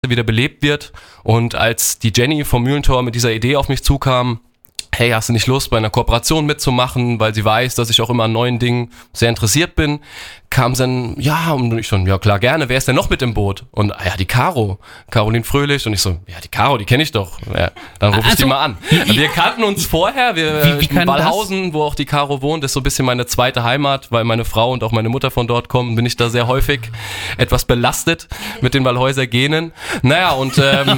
wieder belebt wird. Und als die Jenny vom Mühlentor mit dieser Idee auf mich zukam, hey, hast du nicht Lust, bei einer Kooperation mitzumachen, weil sie weiß, dass ich auch immer an neuen Dingen sehr interessiert bin, kam dann, ja, und ich so, ja klar, gerne, wer ist denn noch mit im Boot? Und ja, die Caroline Fröhlich, und ich so, ja, die Caro, die kenne ich doch, ja, dann rufe ich die mal an. Wir kannten uns vorher, in Wallhausen, wo auch die Caro wohnt, ist so ein bisschen meine zweite Heimat, weil meine Frau und auch meine Mutter von dort kommen, bin ich da sehr häufig etwas belastet mit den Wallhäuser Genen. Naja, und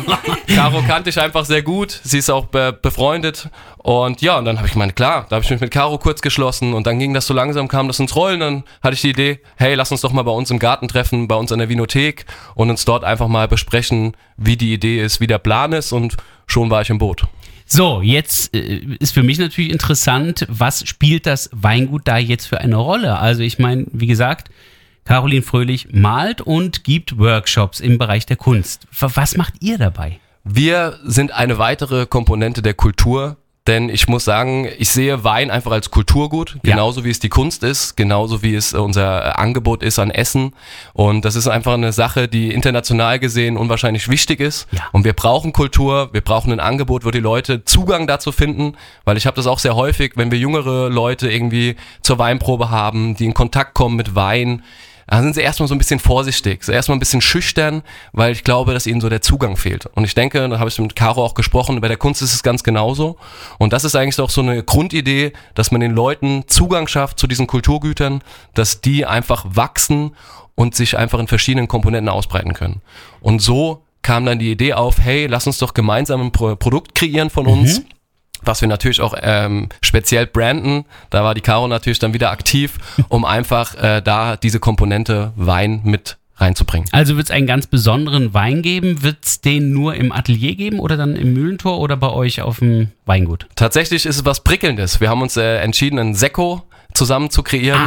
Caro kannte ich einfach sehr gut, sie ist auch befreundet. Und ja, und dann habe ich gemeint, klar, da habe ich mich mit Caro kurz geschlossen und dann ging das so langsam, kam das ins Rollen, dann hatte ich die Idee, hey, lass uns doch mal bei uns im Garten treffen, bei uns an der Vinothek und uns dort einfach mal besprechen, wie die Idee ist, wie der Plan ist, und schon war ich im Boot. So, jetzt ist für mich natürlich interessant, was spielt das Weingut da jetzt für eine Rolle? Also ich meine, wie gesagt, Caroline Fröhlich malt und gibt Workshops im Bereich der Kunst. Was macht ihr dabei? Wir sind eine weitere Komponente der Kultur. Denn ich muss sagen, ich sehe Wein einfach als Kulturgut, genauso wie es die Kunst ist, genauso wie es unser Angebot ist an Essen. Und das ist einfach eine Sache, die international gesehen unwahrscheinlich wichtig ist. Ja. Und wir brauchen Kultur, wir brauchen ein Angebot, wo die Leute Zugang dazu finden, weil ich habe das auch sehr häufig, wenn wir jüngere Leute irgendwie zur Weinprobe haben, die in Kontakt kommen mit Wein, da sind sie erstmal so ein bisschen vorsichtig, so erstmal ein bisschen schüchtern, weil ich glaube, dass ihnen so der Zugang fehlt. Und ich denke, da habe ich mit Caro auch gesprochen, bei der Kunst ist es ganz genauso. Und das ist eigentlich auch so eine Grundidee, dass man den Leuten Zugang schafft zu diesen Kulturgütern, dass die einfach wachsen und sich einfach in verschiedenen Komponenten ausbreiten können. Und so kam dann die Idee auf, hey, lass uns doch gemeinsam ein Produkt kreieren von uns. Was wir natürlich auch speziell branden, da war die Caro natürlich dann wieder aktiv, um einfach da diese Komponente Wein mit reinzubringen. Also wird es einen ganz besonderen Wein geben? Wird es den nur im Atelier geben oder dann im Mühlentor oder bei euch auf dem Weingut? Tatsächlich ist es was Prickelndes. Wir haben uns entschieden, einen Sekko zusammen zu kreieren.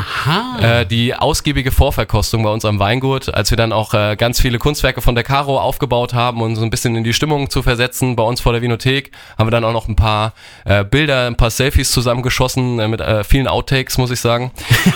Die ausgiebige Vorverkostung bei uns am Weingut, als wir dann auch ganz viele Kunstwerke von der Caro aufgebaut haben und so ein bisschen in die Stimmung zu versetzen bei uns vor der Vinothek, haben wir dann auch noch ein paar Bilder, ein paar Selfies zusammengeschossen mit vielen Outtakes, muss ich sagen.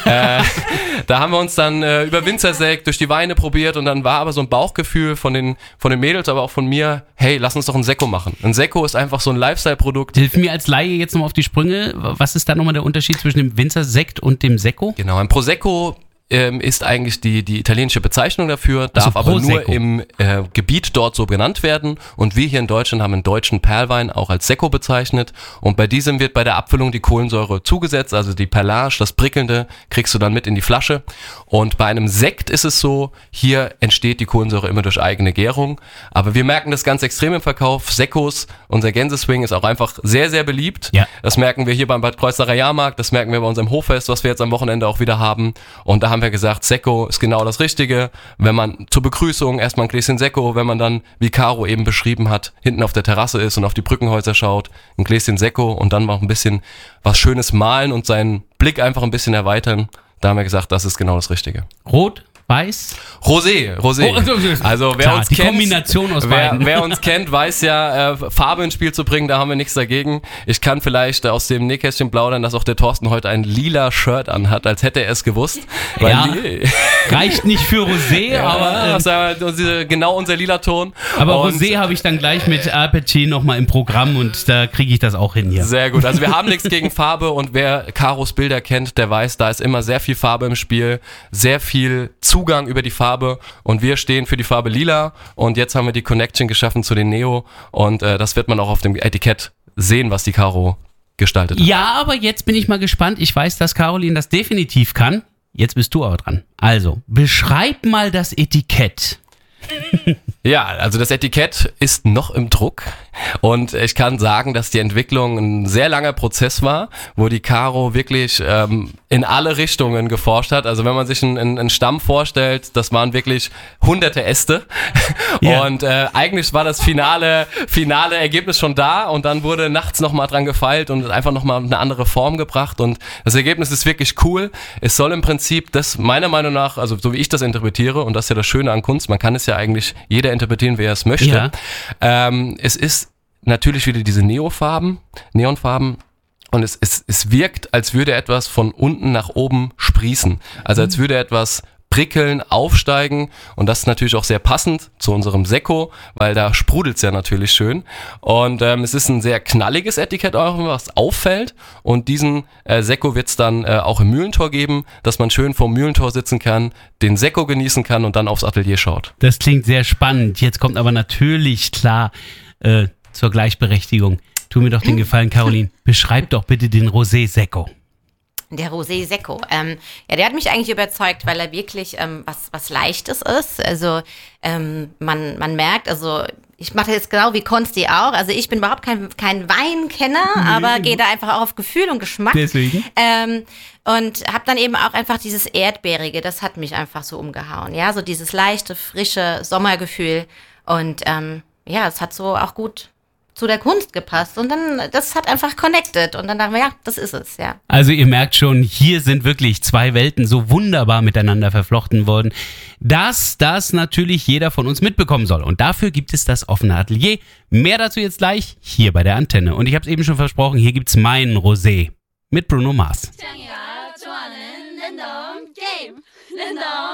Da haben wir uns dann über Winzersekt durch die Weine probiert und dann war aber so ein Bauchgefühl von den Mädels, aber auch von mir, hey, lass uns doch ein Sekko machen. Ein Sekko ist einfach so ein Lifestyle-Produkt. Hilf mir als Laie jetzt nochmal auf die Sprünge. Was ist da nochmal der Unterschied zwischen dem Winzersekt und dem Sekko? Genau, ein Prosecco ist eigentlich die italienische Bezeichnung dafür, darf aber nur im Gebiet dort so genannt werden, und wir hier in Deutschland haben einen deutschen Perlwein auch als Sekko bezeichnet, und bei diesem wird bei der Abfüllung die Kohlensäure zugesetzt, also die Perlage, das Prickelnde kriegst du dann mit in die Flasche, und bei einem Sekt ist es so, hier entsteht die Kohlensäure immer durch eigene Gärung, aber wir merken das ganz extrem im Verkauf. Sekkos, unser Gänseswing ist auch einfach sehr, sehr beliebt. Ja. Das merken wir hier beim Bad Kreuznacher Jahrmarkt, das merken wir bei unserem Hoffest, was wir jetzt am Wochenende auch wieder haben, und da haben wir gesagt, Sekko ist genau das Richtige. Wenn man zur Begrüßung erstmal ein Gläschen Sekko, wenn man dann, wie Caro eben beschrieben hat, hinten auf der Terrasse ist und auf die Brückenhäuser schaut, ein Gläschen Sekko und dann noch ein bisschen was Schönes malen und seinen Blick einfach ein bisschen erweitern. Da haben wir gesagt, das ist genau das Richtige. Rot? Weiß? Rosé. Also wer uns kennt, Kombination aus beiden. Wer uns kennt, weiß ja, Farbe ins Spiel zu bringen, da haben wir nichts dagegen. Ich kann vielleicht aus dem Nähkästchen plaudern, dass auch der Thorsten heute ein lila Shirt anhat, als hätte er es gewusst. Ja, reicht nicht für Rosé, aber genau unser lila Ton. Aber Rosé habe ich dann gleich mit Appetit nochmal im Programm, und da kriege ich das auch hin hier. Sehr gut, also wir haben nichts gegen Farbe, und wer Caros Bilder kennt, der weiß, da ist immer sehr viel Farbe im Spiel, sehr viel Zugang über die Farbe, und wir stehen für die Farbe lila, und jetzt haben wir die Connection geschaffen zu den Neo, und das wird man auch auf dem Etikett sehen, was die Caro gestaltet hat. Ja, aber jetzt bin ich mal gespannt. Ich weiß, dass Caroline das definitiv kann. Jetzt bist du aber dran. Also, beschreib mal das Etikett. Ja, also das Etikett ist noch im Druck, und ich kann sagen, dass die Entwicklung ein sehr langer Prozess war, wo die Caro wirklich in alle Richtungen geforscht hat. Also wenn man sich einen Stamm vorstellt, das waren wirklich hunderte Äste, und eigentlich war das finale Ergebnis schon da, und dann wurde nachts nochmal dran gefeilt und einfach nochmal eine andere Form gebracht, und das Ergebnis ist wirklich cool. Es soll im Prinzip das, meiner Meinung nach, also so wie ich das interpretiere, und das ist ja das Schöne an Kunst, man kann es ja eigentlich jeder interpretieren, wer es möchte. Ja. Es ist natürlich wieder diese Neonfarben, und es wirkt, als würde etwas von unten nach oben sprießen. Also als würde etwas prickeln, aufsteigen und das ist natürlich auch sehr passend zu unserem Sekko, weil da sprudelt's ja natürlich schön und es ist ein sehr knalliges Etikett auch, was auffällt und diesen Sekko wird's dann auch im Mühlentor geben, dass man schön vorm Mühlentor sitzen kann, den Sekko genießen kann und dann aufs Atelier schaut. Das klingt sehr spannend. Jetzt kommt aber natürlich klar zur Gleichberechtigung. Tu mir doch den Gefallen, Caroline. Beschreib doch bitte den Rosé Sekko. Der Rosé Sekko. Ja, der hat mich eigentlich überzeugt, weil er wirklich was Leichtes ist. Also man merkt, also ich mache jetzt genau wie Konsti auch. Also ich bin überhaupt kein Weinkenner, aber gehe da einfach auch auf Gefühl und Geschmack. Deswegen. Und habe dann eben auch einfach dieses Erdbeerige, das hat mich einfach so umgehauen. Ja, so dieses leichte, frische Sommergefühl. Und ja, es hat so auch gut zu der Kunst gepasst und dann, das hat einfach connected und dann dachten wir, ja, das ist es, ja. Also ihr merkt schon, hier sind wirklich zwei Welten so wunderbar miteinander verflochten worden, dass das natürlich jeder von uns mitbekommen soll und dafür gibt es das offene Atelier. Mehr dazu jetzt gleich hier bei der Antenne und ich habe es eben schon versprochen, hier gibt's meinen Rosé mit Bruno Mars.